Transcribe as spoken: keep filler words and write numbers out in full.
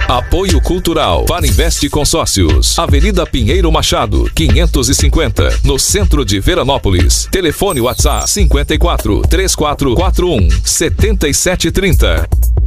Apoio Cultural Farinvest Consórcios, Avenida Pinheiro Machado, quinhentos e cinquenta, no centro de Veranópolis. Telefone WhatsApp cinquenta e quatro, três quatro quatro um, sete sete três zero.